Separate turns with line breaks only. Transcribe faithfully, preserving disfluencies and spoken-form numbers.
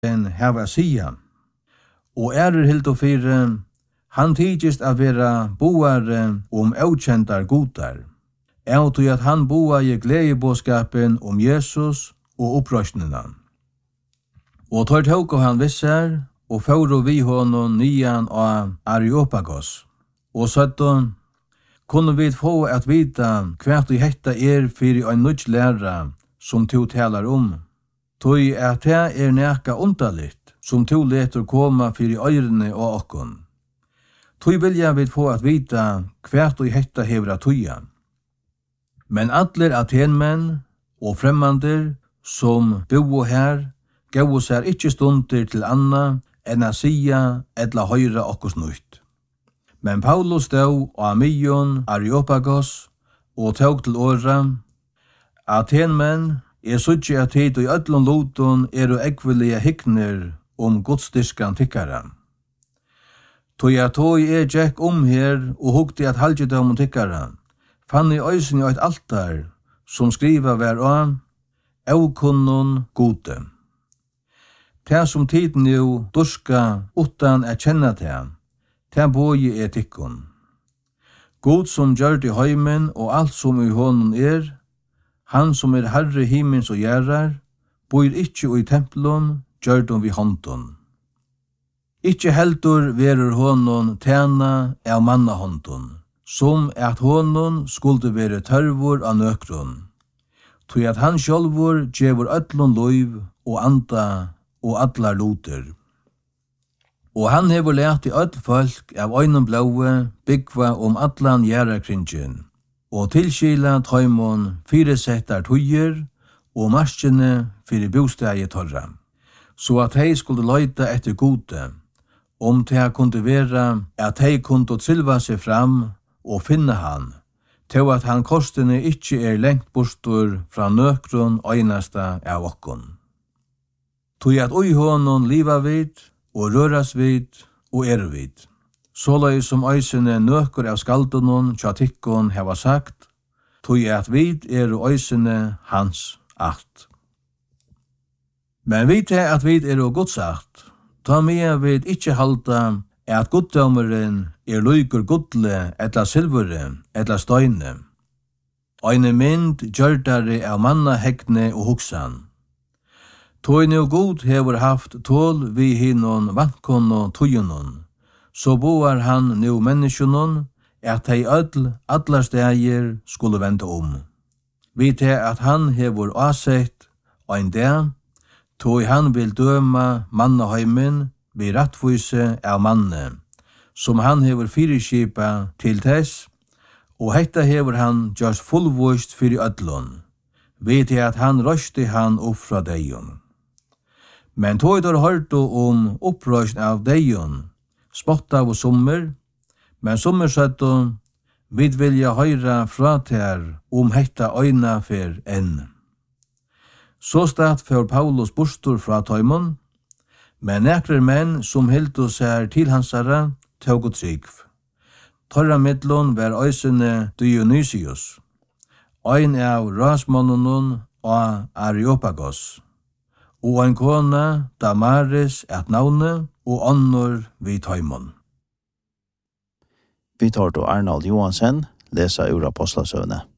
en hava sia. Og ærer hildo fire, han tidgist av vera boare om avkjentar godar. Jeg tog at han boa i gledebåskapen om Jesus og opprøsnina. Og tar tåk han visser, og fører vi honom nyan av Areopagos. Og søtten, kunne vi få at vita hvert du hetta er fyrir ein nødt læra som to talar om. Tøy at det er neka underligt som to leter koma fyrir øyrene og okkon. Tøy vilja vi få at vita hvert du hetta hevra tøya. Men atler atenmenn og fremmander som bo her gav seg ikkje stunder til anna enn a sia etla høyra okkos nøyt. Men Paulus stod og Amion Areopagos og tåg til åra. Atenmenn er suttje at hit og i öllum loton er og ekvelige hikner om godstyrskan tikkara. Tog jeg tog er Jack om her og hukte at halgjedom om tikkara. Fann i øysen i eit altar som skriva vær av «Aukunnon gode». Det som tid nu durska utan at kjenna til, det boi er tikkun. God som gjør det heimen og alt som i honom er, han som er herre himmens og gjerrar, bor ikkje i templon, gjør dem vi håndon. Ikkje heldur verur honom tjena av manna håndon, som at honom skulle være tørvor av nøkron, tog at han sjálvor gjevur öllun loiv og anda og allar luter. Og han hefur lært i öll folk av øynum blaue byggva om allan gjerrakringen, og tilskila tøymon fyresettar tøyer og marskjene fyrir bostegi torra, så at hei skulle løyta etter gode, om det kunde vera at hei kunde trilva seg fram og finne han, til at han kostene ikkje er lengt bostur fra nøkron øynasta av okkon. Tog at ui honon liva vid, og røras vid, og er vid. Sålai som øysene nøkur av skaldunon tja tikkon heva sagt, tog at vid er øysene hans akt. Men vid er at vid er Guds akt, ta med vid ikkje halda at goddomeren er lykur godle etla silvere etla støyne. Eine mynd gjørdare av manna hegne og hugsan. Tøy nu god hever haft tål vi hinnon vankonno tøyunon, så boar han nu menneskjonon at hei ödl allar stægir skulle vende om. Vi til at han hever asett ein dag, tøy han vil døma mannaheimen vi rattvise av manne, som han hever fyrirskipa til tess, og hetta hever han just fullvust fyrir ödlun, vi til at han røsti han opp fra deion. Men tog der hørte om opprøsn av deion, spotta av sommer, men sommer søtte, vid vilja høyra fra ter om hetta øyna fer enn. Så stad for Paulus bostur fra tøymon, men nekrar menn som hildu seg til hansara, tåg og trygg. Torra midlon var øysene Dionysius, øyn av rasmonnonon og Areopagos, og ein kona Damaris at navne, og annor vid tøymon.
Vi tar til Arnold Johansen, lesa ur Apostlasøvne.